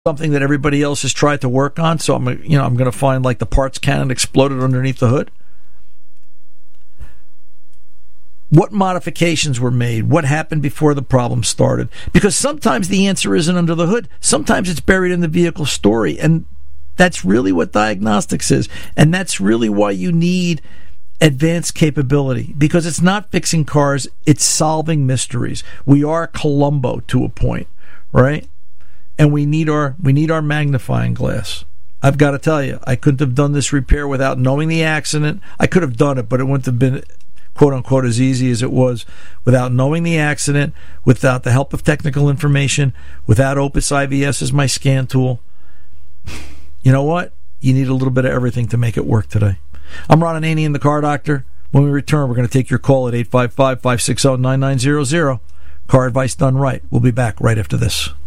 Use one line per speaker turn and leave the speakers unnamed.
something that everybody else has tried to work on, so I'm going to find like the parts cannon exploded underneath the hood? What modifications were made? What happened before the problem started? Because sometimes the answer isn't under the hood. Sometimes it's buried in the vehicle story, and that's really what diagnostics is. And that's really why you need advanced capability, because it's not fixing cars, it's solving mysteries. We are Columbo to a point, right? And we need our magnifying glass. I've got to tell you, I couldn't have done this repair without knowing the accident. I could have done it, but it wouldn't have been, quote unquote, as easy as it was without knowing the accident, without the help of technical information, without Opus IVS as my scan tool. You know what? You need a little bit of everything to make it work today. I'm Ron Ananian, the Car Doctor. When we return, we're going to take your call at 855-560-9900. Car advice done right. We'll be back right after this.